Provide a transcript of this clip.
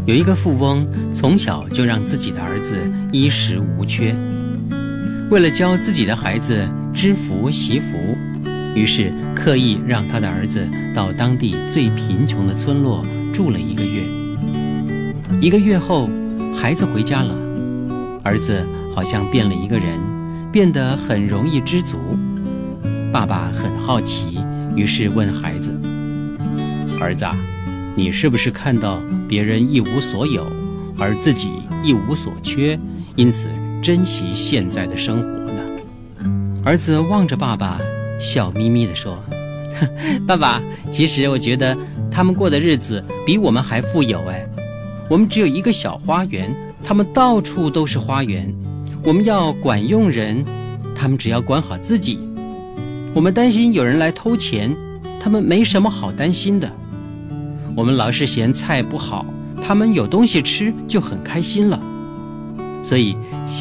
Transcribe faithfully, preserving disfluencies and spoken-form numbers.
有一个富翁从小就让自己的儿子衣食无缺，为了教自己的孩子知福惜福，于是刻意让他的儿子到当地最贫穷的村落住了一个月。一个月后，孩子回家了，儿子好像变了一个人，变得很容易知足。爸爸很好奇，于是问孩子：儿子啊，你是不是看到别人一无所有，而自己一无所缺，因此珍惜现在的生活呢？儿子望着爸爸，笑眯眯地说：爸爸，其实我觉得他们过的日子比我们还富有哎。我们只有一个小花园，他们到处都是花园。我们要管用人，他们只要管好自己。我们担心有人来偷钱，他们没什么好担心的。我们老是嫌菜不好，他们有东西吃就很开心了。所以